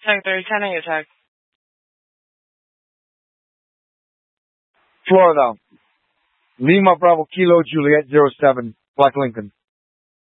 Tag 3010 on your tag. Florida. Lima Bravo Kilo Juliet 07, Black Lincoln.